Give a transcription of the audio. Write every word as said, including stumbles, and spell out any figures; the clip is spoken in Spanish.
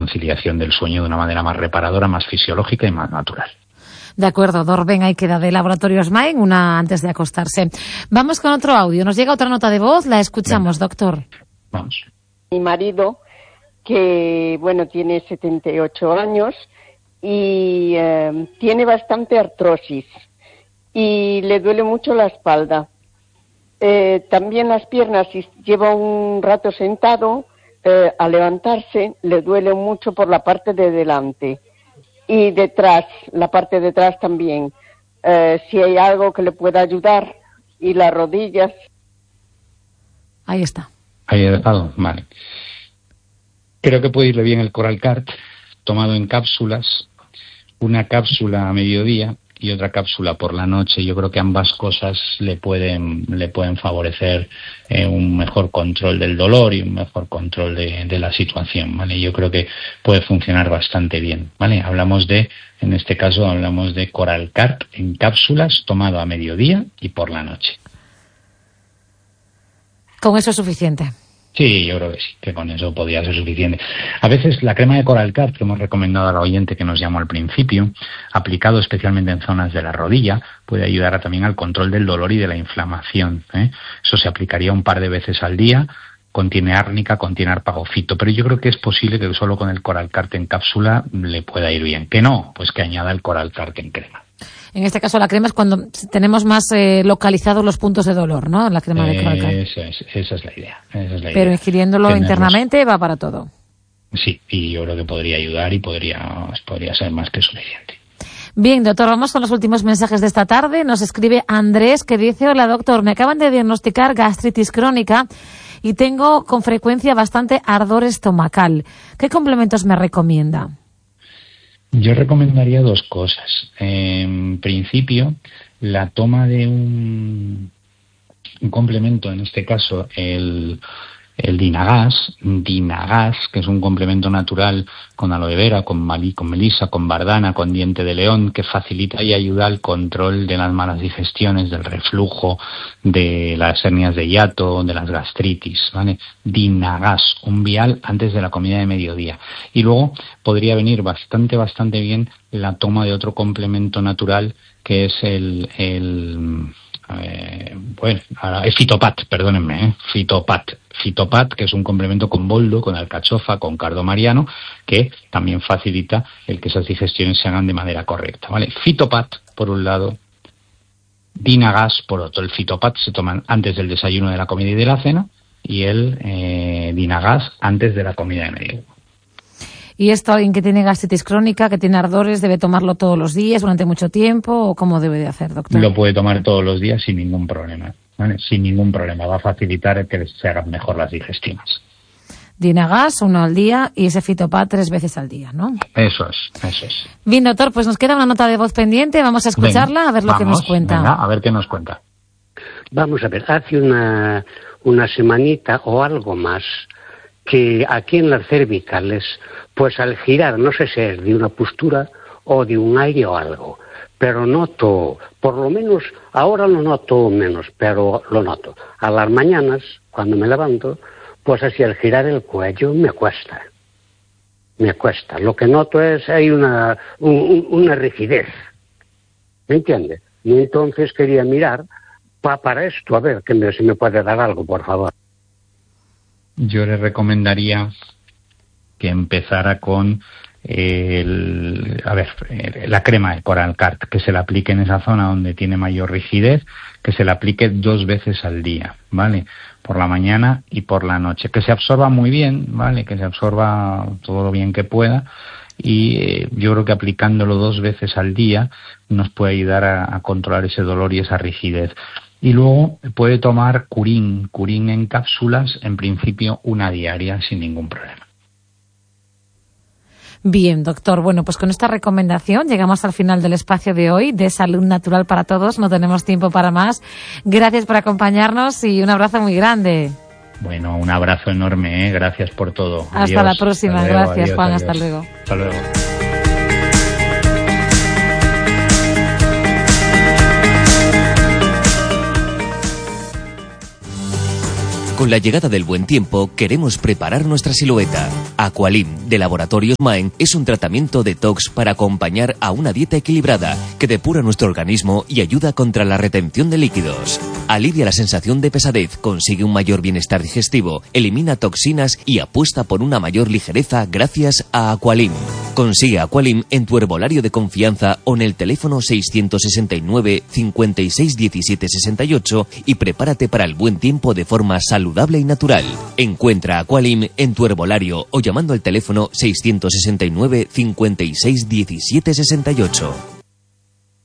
conciliación del sueño de una manera más reparadora, más fisiológica y más natural. De acuerdo, Dorben, ahí queda de Laboratorio Smain, una antes de acostarse. Vamos con otro audio. Nos llega otra nota de voz, la escuchamos, Venga. Doctor. Vamos. Mi marido, que bueno, tiene setenta y ocho años y eh, tiene bastante artrosis y le duele mucho la espalda. Eh, también las piernas, si lleva un rato sentado, eh, al levantarse le duele mucho por la parte de delante. Y detrás, la parte de atrás también. Eh, si hay algo que le pueda ayudar. Y las rodillas. Ahí está. Ahí he dejado, vale. Creo que puede irle bien el Coralcart, tomado en cápsulas. Una cápsula a mediodía y otra cápsula por la noche. Yo creo que ambas cosas le pueden le pueden favorecer eh, un mejor control del dolor y un mejor control de, de la situación, ¿vale? Yo creo que puede funcionar bastante bien, ¿vale? Hablamos de, en este caso, hablamos de Coralcart en cápsulas tomado a mediodía y por la noche. ¿Con eso es suficiente? Sí, yo creo que sí, que con eso podría ser suficiente. A veces la crema de Coralcart que hemos recomendado al oyente que nos llamó al principio, aplicado especialmente en zonas de la rodilla, puede ayudar a, también al control del dolor y de la inflamación, ¿eh? Eso se aplicaría un par de veces al día, contiene árnica, contiene arpagofito, pero yo creo que es posible que solo con el Coralcart en cápsula le pueda ir bien. Que no, pues que añada el Coralcart en crema. En este caso la crema es cuando tenemos más eh, localizados los puntos de dolor, ¿no? La crema de Coralcart. Eh, esa, es, esa es la idea. Esa es la Pero idea. ingiriéndolo Tenerlos... internamente va para todo. Sí, y yo creo que podría ayudar y podría, podría ser más que suficiente. Bien, doctor, vamos con los últimos mensajes de esta tarde. Nos escribe Andrés, que dice: hola, doctor, me acaban de diagnosticar gastritis crónica y tengo con frecuencia bastante ardor estomacal. ¿Qué complementos me recomienda? Yo recomendaría dos cosas. En principio, la toma de un, un complemento, en este caso el, el Dinagas, Dinagas, que es un complemento natural con aloe vera, con, malí, con melisa, con bardana, con diente de león, que facilita y ayuda al control de las malas digestiones, del reflujo, de las hernias de hiato, de las gastritis, ¿vale? Dinagas, un vial antes de la comida de mediodía. Y luego podría venir bastante, bastante bien la toma de otro complemento natural que es el... el Eh, bueno, el Fitopat, perdónenme, ¿eh? Fitopat, Fitopat, que es un complemento con boldo, con alcachofa, con cardo mariano, que también facilita el que esas digestiones se hagan de manera correcta, ¿vale? Fitopat, por un lado, Dinagas, por otro. El Fitopat se toman antes del desayuno, de la comida y de la cena, y el eh, Dinagas antes de la comida de mediodía. ¿Y esto alguien que tiene gastritis crónica, que tiene ardores, debe tomarlo todos los días durante mucho tiempo o cómo debe de hacer, doctor? Lo puede tomar todos los días sin ningún problema, ¿vale? Sin ningún problema. Va a facilitar que se hagan mejor las digestiones. Dinagas, uno al día, y ese Fitopat tres veces al día, ¿no? Eso es, eso es. Bien, doctor, pues nos queda una nota de voz pendiente. Vamos a escucharla, venga, a ver lo vamos, que nos cuenta. Venga, a ver qué nos cuenta. Vamos a ver, hace una, una semanita o algo más que aquí en las cervicales, pues al girar, no sé si es de una postura o de un aire o algo, pero noto, por lo menos, ahora lo noto menos, pero lo noto. A las mañanas, cuando me levanto, pues así al girar el cuello me cuesta, me cuesta. Lo que noto es, hay una, un, una rigidez, ¿me entiende? Y entonces quería mirar pa, para esto, a ver, que me, si me puede dar algo, por favor. Yo le recomendaría que empezara con el, a ver, la crema de Coralcart, que se la aplique en esa zona donde tiene mayor rigidez, que se la aplique dos veces al día, ¿vale? Por la mañana y por la noche, que se absorba muy bien, ¿vale? Que se absorba todo lo bien que pueda, y eh, yo creo que aplicándolo dos veces al día nos puede ayudar a, a controlar ese dolor y esa rigidez. Y luego puede tomar Curín, Curín en cápsulas, en principio una diaria sin ningún problema. Bien, doctor. Bueno, pues con esta recomendación llegamos al final del espacio de hoy de Salud Natural para Todos. No tenemos tiempo para más. Gracias por acompañarnos y un abrazo muy grande. Bueno, un abrazo enorme, ¿eh? Gracias por todo. Hasta adiós. La próxima. Hasta luego, gracias, adiós, Juan. Adiós. Hasta luego. Hasta luego. Con la llegada del buen tiempo, queremos preparar nuestra silueta. Aqualim, de Laboratorios Maen, es un tratamiento detox para acompañar a una dieta equilibrada que depura nuestro organismo y ayuda contra la retención de líquidos. Alivia la sensación de pesadez, consigue un mayor bienestar digestivo, elimina toxinas y apuesta por una mayor ligereza gracias a Aqualim. Consigue Aqualim en tu herbolario de confianza o en el teléfono seiscientos sesenta y nueve, cincuenta y seis, diecisiete, sesenta y ocho y prepárate para el buen tiempo de forma saludable y natural. Encuentra Aqualim en tu herbolario o llamando al teléfono seiscientos sesenta y nueve, cincuenta y seis, diecisiete, sesenta y ocho.